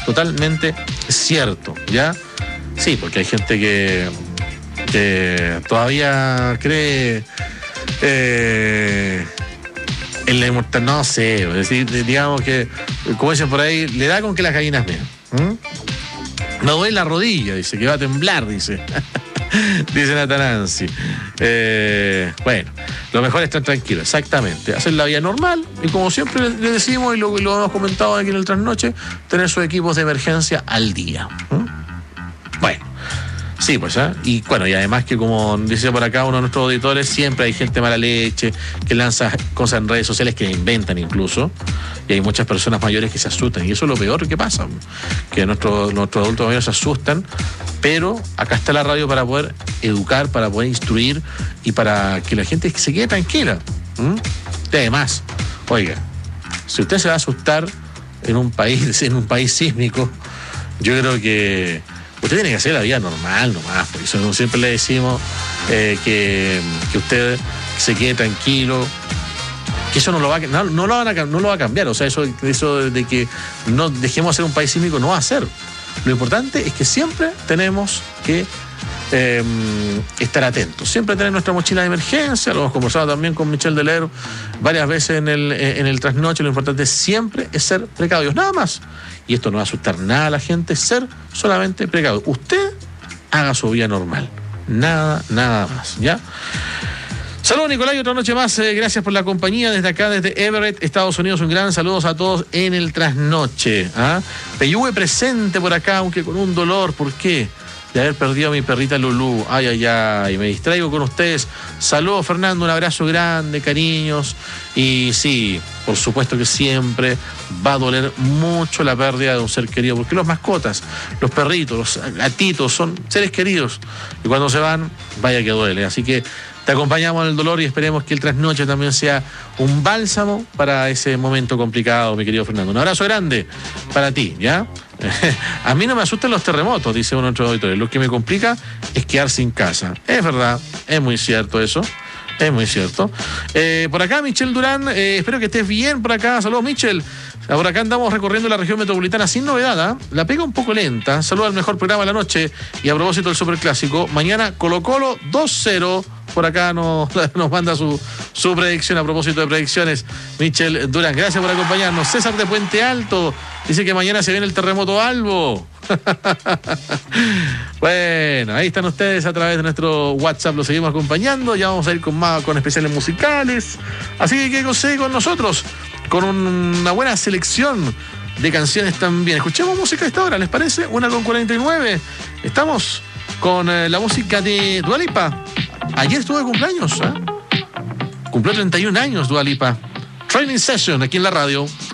totalmente cierto, ¿ya? Sí, porque hay gente que todavía cree en la inmortalidad, no sé, es decir, digamos que, como dicen por ahí, le da con que las gallinas mean. Me duele la rodilla, dice, que va a temblar, dice. Dice Natanansi. Bueno, lo mejor es estar tranquilo, exactamente. Hacer la vida normal y, como siempre le decimos y lo hemos comentado aquí en el Trasnoche, tener sus equipos de emergencia al día. Bueno, sí, pues, y bueno, y además que, como dice por acá uno de nuestros auditores, siempre hay gente mala leche que lanza cosas en redes sociales que inventan incluso, y hay muchas personas mayores que se asustan, y eso es lo peor que pasa, que nuestros adultos mayores se asustan, pero acá está la radio para poder educar, para poder instruir y para que la gente se quede tranquila. Y además, oiga, si usted se va a asustar en un país sísmico, yo creo que usted tiene que hacer la vida normal nomás, por eso siempre le decimos que usted se quede tranquilo, que eso no lo va a cambiar. O sea, eso de que no dejemos de ser un país sísmico no va a ser. Lo importante es que siempre tenemos que estar atentos, siempre tener nuestra mochila de emergencia. Lo hemos conversado también con Michel Deler varias veces en el Trasnoche. Lo importante siempre es ser precavidos, nada más. Y esto no va a asustar nada a la gente, ser solamente precavido. Usted haga su vida normal, nada más, ¿ya? Saludos, Nicolás, otra noche más. Gracias por la compañía desde acá, desde Everett, Estados Unidos. Un gran saludo a todos en el Trasnoche. Peyúe presente por acá, aunque con un dolor. ¿Por qué? De haber perdido a mi perrita Lulú. Ay, me distraigo con ustedes. Saludos, Fernando, un abrazo grande, cariños. Y sí, por supuesto que siempre va a doler mucho la pérdida de un ser querido, porque los mascotas, los perritos, los gatitos son seres queridos, y cuando se van, vaya que duele. Así que te acompañamos en el dolor y esperemos que el Trasnoche también sea un bálsamo para ese momento complicado, mi querido Fernando. Un abrazo grande para ti, ¿ya? A mí no me asustan los terremotos, dice uno de nuestros auditores. Lo que me complica es quedar sin casa. Es verdad, es muy cierto eso. Es muy cierto. Por acá, Michelle Durán, espero que estés bien por acá. Saludos, Michelle. Por acá andamos recorriendo la región metropolitana sin novedad, La pega un poco lenta. Saludos al mejor programa de la noche. Y a propósito del Superclásico, mañana Colo-Colo 2-0. Por acá nos manda su predicción a propósito de predicciones, Michelle Durán. Gracias por acompañarnos. César de Puente Alto dice que mañana se viene el terremoto Albo. Bueno, ahí están ustedes a través de nuestro WhatsApp, lo seguimos acompañando. Ya vamos a ir con especiales musicales, así que quédense con nosotros con una buena selección de canciones también. Escuchemos música a esta hora, ¿les parece? 1:49. Estamos con la música de Dua Lipa. Ayer estuvo de cumpleaños, cumplió 31 años Dua Lipa. Training Session aquí en la radio.